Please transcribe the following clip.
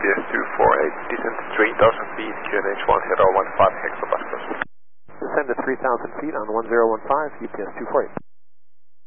UPS 248, descend 3,000 feet, QNH 1015 hectopascals. Descend to 3,000 feet on 1015, UPS 248.